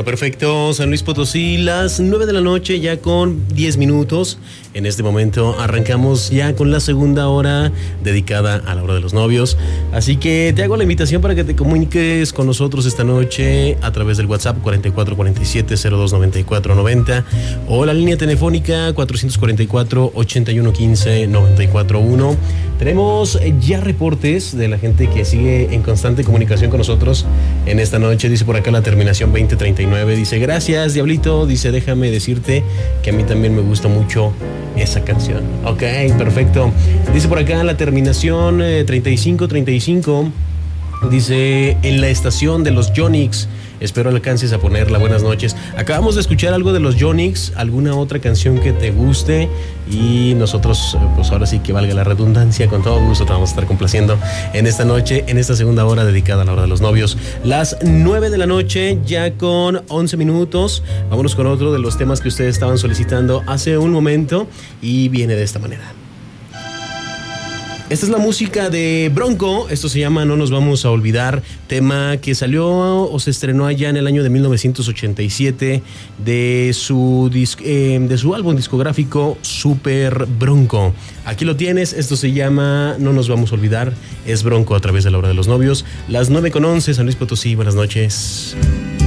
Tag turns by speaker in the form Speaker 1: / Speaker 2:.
Speaker 1: perfecto, San Luis Potosí, las 9 de la noche, ya con 10 minutos. En este momento arrancamos ya con la segunda hora dedicada a la hora de los novios. Así que te hago la invitación para que te comuniques con nosotros esta noche a través del WhatsApp 4447-029490 o la línea telefónica 444-8115-941. Tenemos ya reportes de la gente que sigue en constante comunicación con nosotros en esta noche. Dice por acá la terminación 2039. Dice, gracias, Diablito. Dice, déjame decirte que a mí también me gusta mucho esa canción. Ok, perfecto. Dice por acá la terminación 3535. Dice, en la estación de los Yonix. Espero alcances a ponerla. Buenas noches. Acabamos de escuchar algo de los Yonix, alguna otra canción que te guste y nosotros, pues ahora sí que valga la redundancia, con todo gusto te vamos a estar complaciendo en esta noche, en esta segunda hora dedicada a la hora de los novios. Las 9 de la noche, ya con 11 minutos. Vámonos con otro de los temas que ustedes estaban solicitando hace un momento y viene de esta manera. Esta es la música de Bronco, esto se llama No Nos Vamos a Olvidar, tema que salió o se estrenó allá en el año de 1987 de su álbum discográfico Super Bronco. Aquí lo tienes, esto se llama No Nos Vamos a Olvidar, es Bronco a través de la hora de los novios, las 9:11, San Luis Potosí, buenas noches.